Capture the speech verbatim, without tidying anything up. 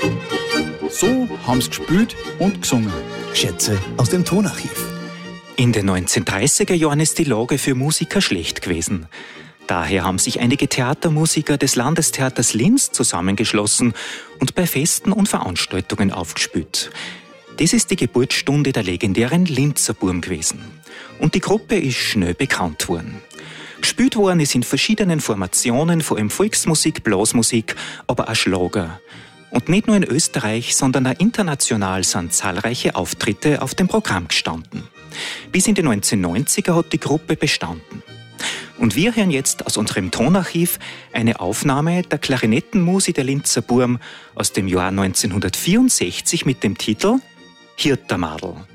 So haben sie gespielt und gesungen. Schätze aus dem Tonarchiv. In den neunzehnhundertdreißiger Jahren ist die Lage für Musiker schlecht gewesen. Daher haben sich einige Theatermusiker des Landestheaters Linz zusammengeschlossen und bei Festen und Veranstaltungen aufgespielt. Das ist die Geburtsstunde der legendären Linzer Burm gewesen. Und die Gruppe ist schnell bekannt worden. Gespielt worden ist in verschiedenen Formationen, vor allem Volksmusik, Blasmusik, aber auch Schlager. Und nicht nur in Österreich, sondern auch international sind zahlreiche Auftritte auf dem Programm gestanden. Bis in die neunzehnhundertneunziger hat die Gruppe bestanden. Und wir hören jetzt aus unserem Tonarchiv eine Aufnahme der Klarinettenmusik der Linzer Burm aus dem Jahr neunzehnhundertvierundsechzig mit dem Titel Hirtermadl.